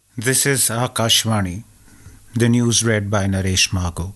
This is Akashvani. The news read by Naresh Margo.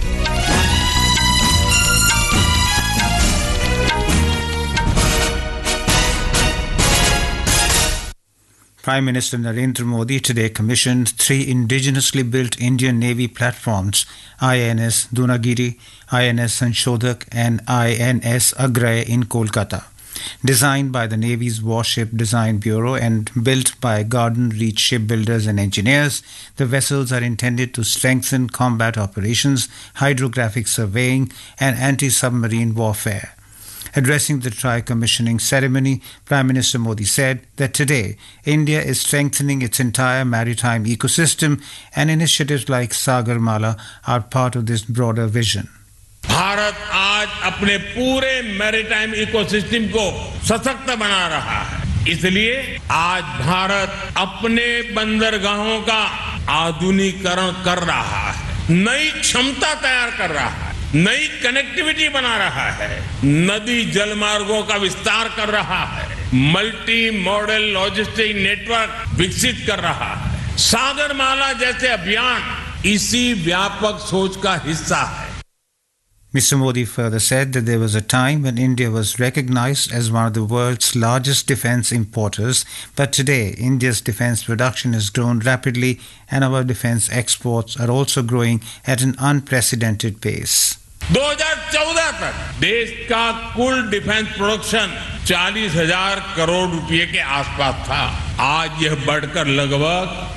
Prime Minister Narendra Modi today commissioned 3 indigenously built Indian Navy platforms, INS Dunagiri, INS Sanshodhak and INS Agray in Kolkata. Designed by the Navy's Warship Design Bureau and built by Garden Reach shipbuilders and engineers, the vessels are intended to strengthen combat operations, hydrographic surveying and anti-submarine warfare. Addressing the tri-commissioning ceremony, Prime Minister Modi said that today India is strengthening its entire maritime ecosystem and initiatives like Sagarmala are part of this broader vision. Bharat आज अपने पूरे maritime ecosystem को सशक्त बना रहा है। इसलिए आज भारत अपने बंदरगाहों का आधुनिकीकरण कर रहा है, नई क्षमता तैयार कर रहा है, नई कनेक्टिविटी बना रहा है, नदी जलमार्गों का विस्तार कर रहा है, मल्टी मॉडल लॉजिस्टिक नेटवर्क विकसित कर रहा है। सागरमाला जैसे अभियान इसी व्यापक सोच का हिस्सा है। Mr. Modi further said that there was a time when India was recognized as one of the world's largest defense importers, but today India's defense production has grown rapidly and our defense exports are also growing at an unprecedented pace. 2014 तक देश का कुल defence production 40,000 crore रुपए के आसपास था। आज यह बढ़कर लगभग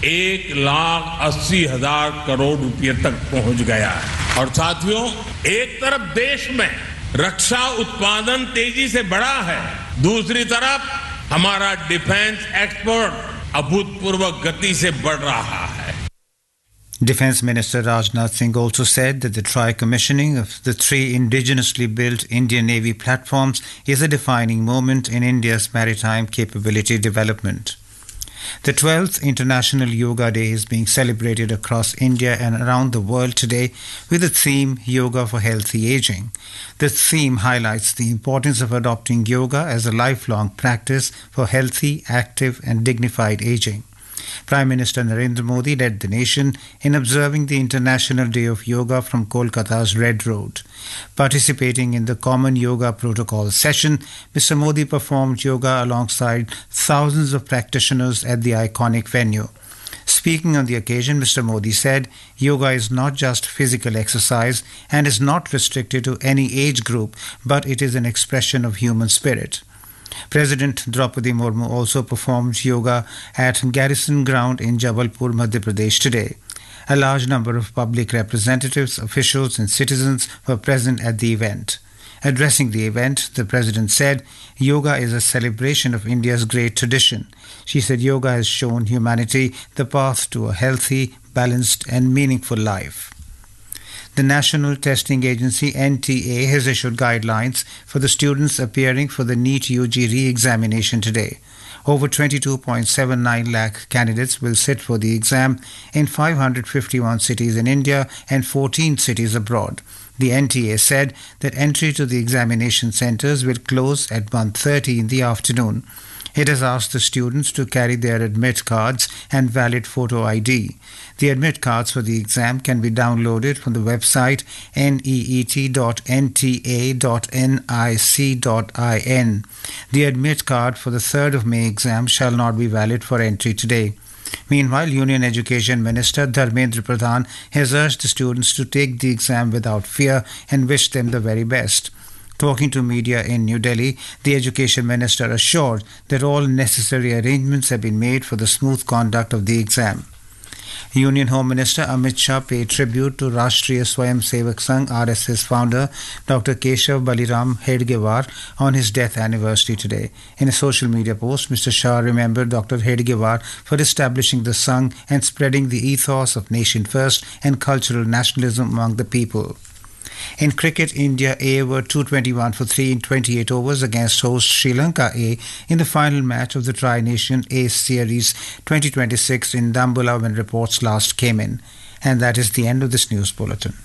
1,80,000 करोड़ रुपए तक पहुंच गया है। और साथियों, एक तरफ देश में रक्षा उत्पादन तेजी से बढ़ा है, दूसरी तरफ हमारा डिफेंस एक्सपोर्ट अभूतपूर्व गति से बढ़ रहा है। Defence Minister Rajnath Singh also said that the tri-commissioning of the 3 indigenously built Indian Navy platforms is a defining moment in India's maritime capability development. The 12th International Yoga Day is being celebrated across India and around the world today with the theme Yoga for Healthy Aging. The theme highlights the importance of adopting yoga as a lifelong practice for healthy, active and dignified aging. Prime Minister Narendra Modi led the nation in observing the International Day of Yoga from Kolkata's Red Road. Participating in the Common Yoga Protocol session, Mr. Modi performed yoga alongside thousands of practitioners at the iconic venue. Speaking on the occasion, Mr. Modi said, yoga is not just physical exercise and is not restricted to any age group, but it is an expression of human spirit. President Draupadi Murmu also performed yoga at Garrison Ground in Jabalpur, Madhya Pradesh today. A large number of public representatives, officials and citizens were present at the event. Addressing the event, the President said, yoga is a celebration of India's great tradition. She said yoga has shown humanity the path to a healthy, balanced and meaningful life. The National Testing Agency NTA has issued guidelines for the students appearing for the NEET UG re-examination today. Over 22.79 lakh candidates will sit for the exam in 551 cities in India and 14 cities abroad. The NTA said that entry to the examination centres will close at 1:30 in the afternoon. It has asked the students to carry their admit cards and valid photo ID. The admit cards for the exam can be downloaded from the website neet.nta.nic.in. The admit card for the 3rd of May exam shall not be valid for entry today. Meanwhile, Union Education Minister Dharmendra Pradhan has urged the students to take the exam without fear and wish them the very best. Talking to media in New Delhi, the Education Minister assured that all necessary arrangements have been made for the smooth conduct of the exam. Union Home Minister Amit Shah paid tribute to Rashtriya Swayamsevak Sangh RSS founder Dr. Keshav Baliram Hedgewar on his death anniversary today. In a social media post, Mr. Shah remembered Dr. Hedgewar for establishing the Sangh and spreading the ethos of nation first and cultural nationalism among the people. In cricket, India A were 221 for 3 in 28 overs against host Sri Lanka A in the final match of the Tri-Nation A Series 2026 in Dambulla when reports last came in. And that is the end of this news bulletin.